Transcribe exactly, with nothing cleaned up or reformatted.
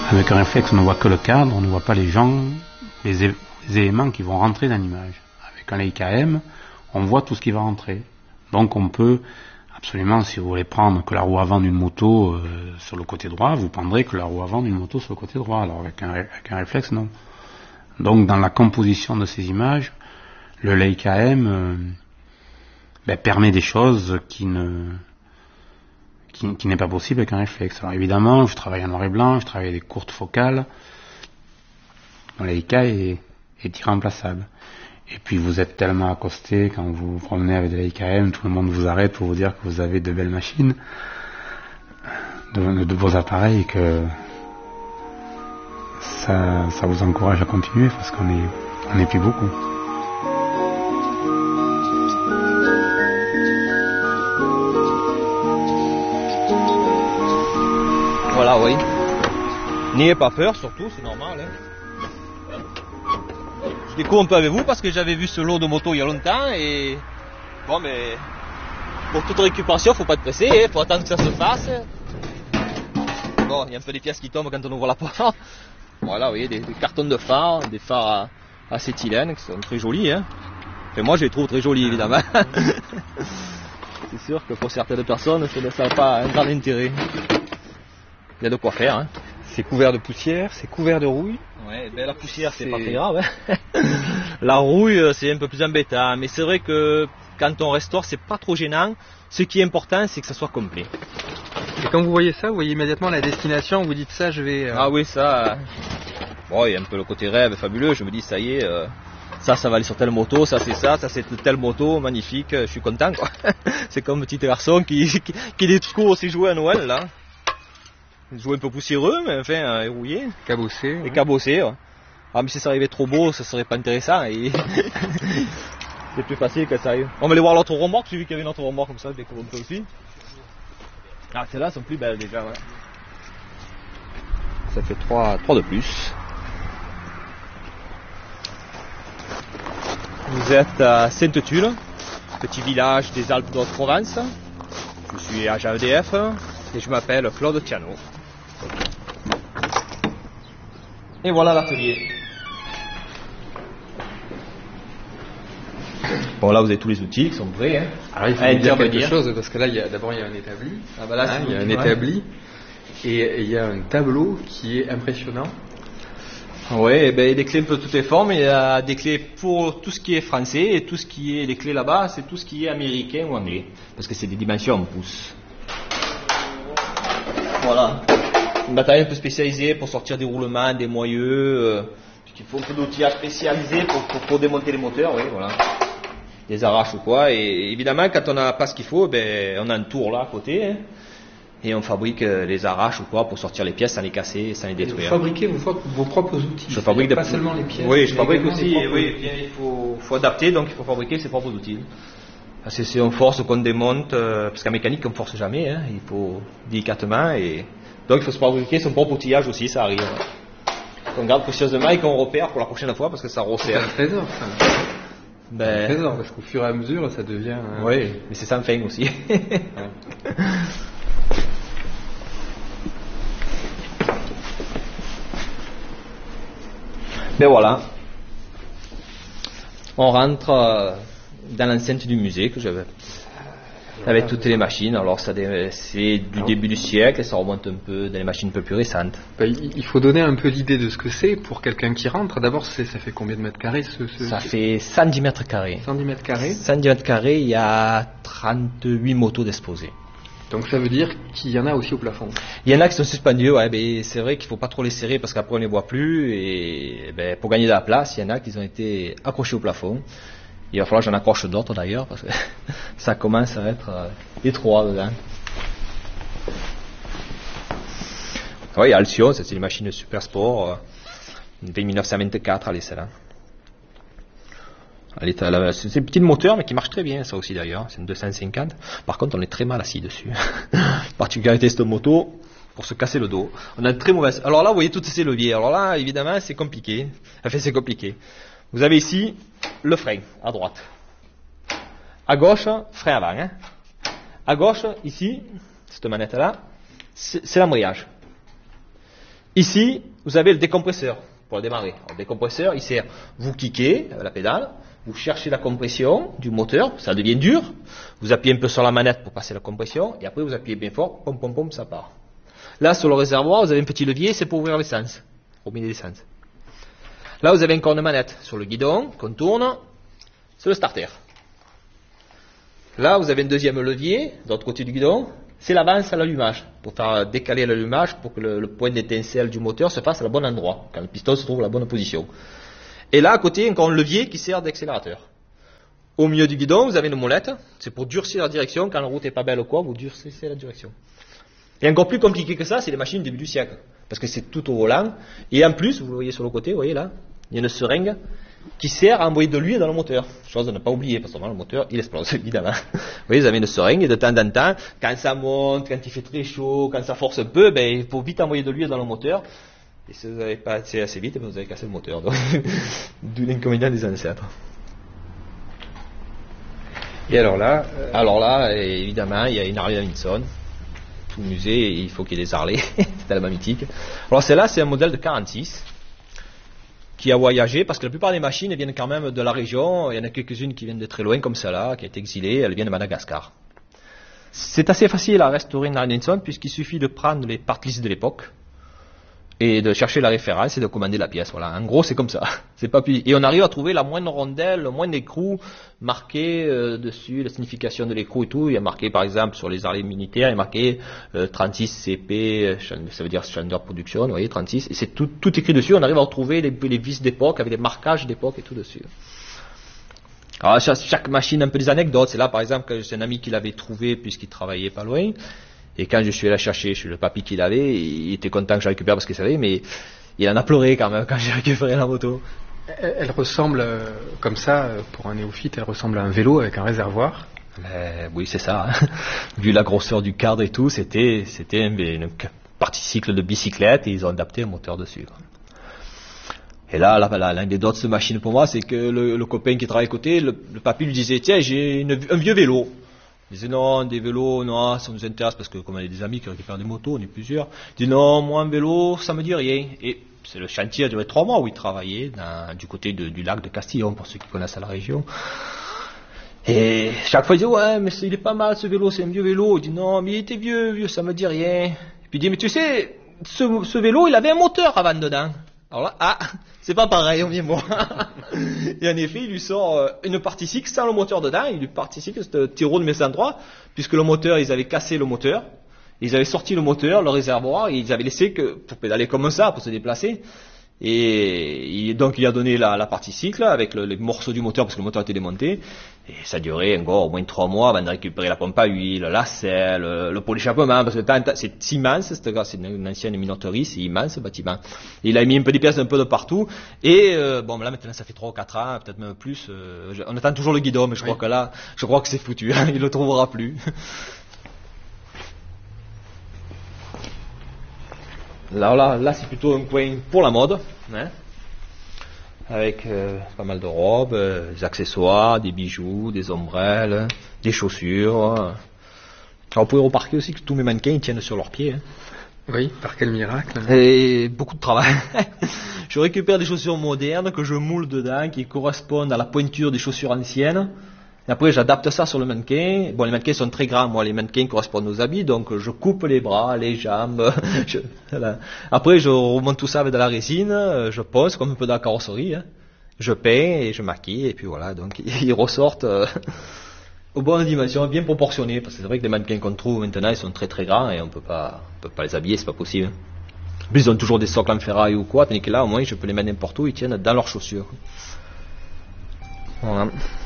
Avec un réflexe, on ne voit que le cadre, on ne voit pas les gens, les, é- les éléments qui vont rentrer dans l'image. Avec un Leica M, on voit tout ce qui va rentrer. Donc on peut, absolument, si vous voulez prendre que la roue avant d'une moto euh, sur le côté droit, vous prendrez que la roue avant d'une moto sur le côté droit. Alors avec un, avec un réflexe, non. Donc dans la composition de ces images, le Leica M euh, ben, permet des choses qui ne... qui, qui n'est pas possible avec un réflexe. Alors évidemment, je travaille en noir et blanc, je travaille avec des courtes focales. Le Leica est, est irremplaçable. Et puis vous êtes tellement accosté quand vous vous promenez avec des Leica M, tout le monde vous arrête pour vous dire que vous avez de belles machines, de, de beaux appareils, que ça, ça vous encourage à continuer parce qu'on est, on n'est plus beaucoup. Voilà, oui. N'ayez pas peur, surtout, c'est normal. Hein. Je découvre un peu avec vous parce que j'avais vu ce lot de motos il y a longtemps et bon, mais pour toute récupération, faut pas être pressé, il faut attendre que ça se fasse. Bon, il y a un peu des pièces qui tombent quand on ouvre la porte. Voilà, vous voyez, des, des cartons de phares, des phares à acétylène qui sont très jolis. Hein. Et moi, je les trouve très jolis, évidemment. C'est sûr que pour certaines personnes, ça n'a pas un grand intérêt. Il y a de quoi faire. Hein. C'est couvert de poussière, c'est couvert de rouille. Ouais, ben la poussière c'est pas très grave. Hein. La rouille c'est un peu plus embêtant, mais c'est vrai que quand on restaure c'est pas trop gênant. Ce qui est important c'est que ça soit complet. Et quand vous voyez ça, vous voyez immédiatement la destination, vous dites ça, je vais... Euh... Ah oui, ça... Bon, il y a un peu le côté rêve fabuleux, je me dis ça y est, euh, ça ça va aller sur telle moto, ça c'est ça, ça c'est telle moto, magnifique, je suis content quoi. C'est comme un petit garçon qui, qui, qui découvre ses jouets à Noël là. Jouer un peu poussiéreux, mais enfin euh, rouillé. Cabossé. Et ouais. cabossé, ouais. Ah, mais si ça arrivait trop beau, ça serait pas intéressant. Et... c'est plus facile que ça arrive. On va aller voir l'autre remorque, j'ai vu qu'il y avait une autre remorque comme ça, je découvre un peu aussi. Ah, celles-là sont plus belles déjà, ouais. Ça fait trois, trois de plus. Vous êtes à Sainte-Tulle, petit village des Alpes de Haute-Provence. Je suis agent E D F et je m'appelle Claude Tiano. Et voilà l'atelier. Bon là vous avez tous les outils qui sont prêts. Hein. Alors il faut à dire quelque intervenir. chose parce que là il y a, d'abord il y a un établi. Ah, bah là, hein, il y a un ouais. établi et il y a un tableau qui est impressionnant. Oui, ben, des clés un peu de toutes les formes. Il y a des clés pour tout ce qui est français et tout ce qui est les clés là-bas, c'est tout ce qui est américain ou anglais, parce que c'est des dimensions en pouces. Voilà. Un matériel un peu spécialisé pour sortir des roulements, des moyeux. Euh, il faut un peu d'outillage spécialisé pour, pour, pour démonter les moteurs, oui, voilà. Des arraches ou quoi. Et évidemment, quand on n'a pas ce qu'il faut, ben, on a un tour là à côté. Hein, et on fabrique euh, les arraches ou quoi pour sortir les pièces sans les casser, sans les détruire. Vous fabriquez vos, vos propres outils. Je fabrique pas des... seulement les pièces. Oui, je fabrique aussi. Propres... Oui, bien, il faut, faut adapter, donc il faut fabriquer ses propres outils. Parce que si on force qu'on démonte, euh, parce qu'en mécanique on ne force jamais, hein, il faut délicatement et donc il faut se fabriquer son propre outillage aussi, ça arrive. Qu'on garde précieusement et qu'on repère pour la prochaine fois parce que ça resserre. C'est un trésor, ça. Ben... C'est un trésor parce qu'au fur et à mesure ça devient. Hein... Oui, mais c'est sans fin aussi. Ben voilà. On rentre euh, dans l'enceinte du musée que j'avais. Avec toutes les machines. Alors ça c'est du début du siècle et ça remonte un peu dans les machines un peu plus récentes. Ben, il faut donner un peu l'idée de ce que c'est pour quelqu'un qui rentre. D'abord, c'est, ça fait combien de mètres carrés ce, ce... Ça fait cent dix mètres carrés. cent dix mètres carrés. cent dix mètres carrés, il y a trente-huit motos d'exposées. Donc ça veut dire qu'il y en a aussi au plafond. Il y en a qui sont suspendus, ouais, mais c'est vrai qu'il ne faut pas trop les serrer parce qu'après on ne les voit plus. Et ben, pour gagner de la place, il y en a qui ont été accrochés au plafond. Il va falloir que j'en accroche d'autres d'ailleurs parce que ça commence à être euh, étroit dedans. Oui, Alcyon, c'est une machine de super sport, euh, de mille neuf cent vingt-quatre, allez, celle-là. C'est un petit moteur mais qui marche très bien, ça aussi d'ailleurs, c'est une deux cent cinquante. Par contre, on est très mal assis dessus. Particularité de cette moto, pour se casser le dos. On a une très mauvaise. Alors là, vous voyez tous ces leviers. Alors là, évidemment, c'est compliqué. Enfin, c'est compliqué. Vous avez ici le frein à droite. À gauche, frein avant. Hein. À gauche, ici, cette manette-là, c'est, c'est l'embrayage. Ici, vous avez le décompresseur pour le démarrer. Alors, le décompresseur, il sert, vous kickez avec la pédale, vous cherchez la compression du moteur, ça devient dur, vous appuyez un peu sur la manette pour passer la compression, et après vous appuyez bien fort, pom pom pom, ça part. Là, sur le réservoir, vous avez un petit levier, c'est pour ouvrir l'essence, robinet d'essence. Là, vous avez encore une manette sur le guidon qu'on tourne, c'est le starter. Là, vous avez un deuxième levier, de l'autre côté du guidon, c'est l'avance à l'allumage, pour faire décaler l'allumage pour que le, le point d'étincelle du moteur se fasse à la bonne endroit, quand le piston se trouve à la bonne position. Et là, à côté, encore un levier qui sert d'accélérateur. Au milieu du guidon, vous avez une molette, c'est pour durcir la direction, quand la route n'est pas belle ou quoi, vous durcissez la direction. Et encore plus compliqué que ça, c'est les machines du début du siècle, parce que c'est tout au volant, et en plus, vous le voyez sur le côté, vous voyez là, il y a une seringue qui sert à envoyer de l'huile dans le moteur. Chose à ne pas oublier, parce que le moteur, il explose, évidemment. Vous voyez, vous avez une seringue, et de temps en temps, quand ça monte, quand il fait très chaud, quand ça force un peu, ben, il faut vite envoyer de l'huile dans le moteur. Et si vous n'avez pas assez, assez vite, ben, vous avez cassé le moteur. Donc, d'où l'inconvénient des ancêtres. Et alors là, euh... alors là, évidemment, il y a une Harley Davidson. Tout le musée, il faut qu'il y ait des Harley. C'est tellement mythique. Alors celle-là, c'est un modèle de quarante-six. Qui a voyagé, parce que la plupart des machines viennent quand même de la région, il y en a quelques-unes qui viennent de très loin comme celle-là, qui a été exilée, elle vient de Madagascar. C'est assez facile à restaurer une Harley Davidson, puisqu'il suffit de prendre les parts listes de l'époque, et de chercher la référence et de commander la pièce. Voilà, en gros c'est comme ça. C'est pas plus... Et on arrive à trouver la moindre rondelle, le moindre écrou marqué euh, dessus, la signification de l'écrou et tout. Il y a marqué par exemple sur les Harley militaires, il y a marqué euh, trente-six C P, ça veut dire Standard Production, vous voyez, trente-six, et c'est tout, tout écrit dessus. On arrive à retrouver les, les vis d'époque avec les marquages d'époque et tout dessus. Alors chaque, chaque machine a un peu des anecdotes. C'est là par exemple que j'ai un ami qui l'avait trouvé puisqu'il travaillait pas loin. Et quand je suis allé la chercher chez le papy qu'il avait, il était content que je la récupère parce qu'il savait, mais il en a pleuré quand même quand j'ai récupéré la moto. Elle, elle ressemble, euh, comme ça, pour un néophyte, elle ressemble à un vélo avec un réservoir. Mais, oui, c'est ça. Hein. Vu la grosseur du cadre et tout, c'était, c'était une, une partie cycle de bicyclette et ils ont adapté un moteur dessus. Quoi. Et là, l'anecdote de cette machine pour moi, c'est que le, le copain qui travaille à côté, le, le papy lui disait, tiens, j'ai une, un vieux vélo. Il disait non, des vélos, non, ça nous intéresse parce que comme on a des amis qui récupèrent des motos, on est plusieurs. Il dit non, moi un vélo, ça me dit rien. Et c'est le chantier a duré trois mois où il travaillait dans, du côté de, du lac de Castillon, pour ceux qui connaissent la région. Et chaque fois il disait ouais, mais il est pas mal ce vélo, c'est un vieux vélo. Il dit non, mais il était vieux, vieux, ça me dit rien. Et puis il dit mais tu sais, ce, ce vélo, il avait un moteur avant dedans. Alors là, ah, c'est pas pareil, on vient voir. Et en effet, il lui sort euh, une partie cycle sans le moteur dedans, il lui partie cycle, c'était Tiro de mes endroits, puisque le moteur, ils avaient cassé le moteur, ils avaient sorti le moteur, le réservoir, et ils avaient laissé que, pour pédaler comme ça, pour se déplacer. Et, et donc il a donné la, la partie cycle avec le, les morceaux du moteur parce que le moteur était démonté et ça durait encore au moins trois mois avant de récupérer la pompe à huile, la selle, le, le pot d'échappement parce que c'est immense, c'est une, une ancienne minoterie, c'est immense ce bâtiment. Et il a mis un peu des pièces un peu de partout et euh, bon là maintenant ça fait trois ou quatre ans, peut-être même plus, euh, on attend toujours le guidon mais je oui. crois que là, je crois que c'est foutu, hein, il le trouvera plus. Là, là, là c'est plutôt un coin pour la mode, hein, avec euh, pas mal de robes, euh, des accessoires, des bijoux, des ombrelles, des chaussures. Alors vous pouvez remarquer aussi que tous mes mannequins ils tiennent sur leurs pieds. Hein. Oui, par quel miracle. Et beaucoup de travail. Je récupère des chaussures modernes que je moule dedans, qui correspondent à la pointure des chaussures anciennes. Et après, j'adapte ça sur le mannequin. Bon, les mannequins sont très grands. Moi, les mannequins correspondent aux habits. Donc, je coupe les bras, les jambes. je, voilà. Après, je remonte tout ça avec de la résine. Je pose comme un peu dans la carrosserie. Hein. Je peins et je maquille. Et puis voilà. Donc, ils ressortent euh, aux bonnes dimensions, bien proportionnés. Parce que c'est vrai que les mannequins qu'on trouve maintenant, ils sont très très grands et on peut pas, on peut pas les habiller. C'est pas possible. En plus, ils ont toujours des socles en ferraille ou quoi. Tandis que là, au moins, je peux les mettre n'importe où. Ils tiennent dans leurs chaussures. Voilà.